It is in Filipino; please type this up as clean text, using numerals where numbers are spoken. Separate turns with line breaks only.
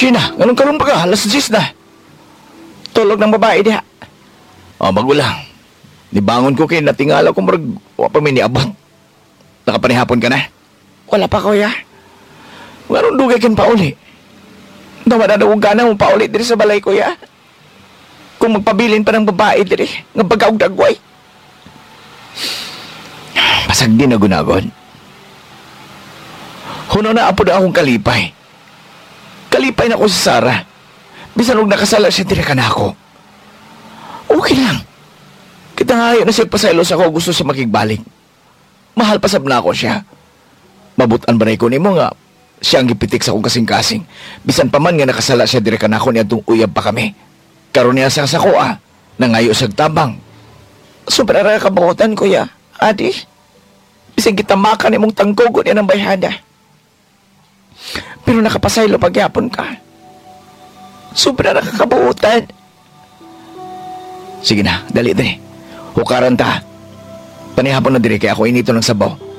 Sheena, ganun karong pa ka? Alas 10 na. Tulog ng babae diha. Bago lang. Nibangon ko kay natingala ko marag wa pa may niabot. Nakapanihapon ka na? Wala pa, kuya. Ganun dugay kin pa uli. Dawa na daw gana mo pa uli diri sa balay, kuya. Kung magpabilin pa ng babae diri, nga pagkaog dagway. Pasag din na gunagon. Huno na apo na akong kalipay. Kalipay na ko si Sarah. Bisan og nakasala siya diri ka na ako. Okay lang. Kita nga na siya pasaylos ako gusto siya makigbalik. Mahal pa sab na ako siya. Mabutan ba na ko nimo nga siya ang gipitik sa akong kasing-kasing. Bisan pa man nga nakasala siya diri ka na ako niya itong uyab pa kami. Karon niya sa sakoa, nangayo sa tabang. Sobra ra kabuotan, kuya. Adi, bisan kita makan imong tanggogo niya ng bayhada. Pero nakapasaylo pagyapon ka. Sobra ra kabuotan. Sige na, dali. Hukaran ta. Panihapon na diri kaya ako inito ng sabaw.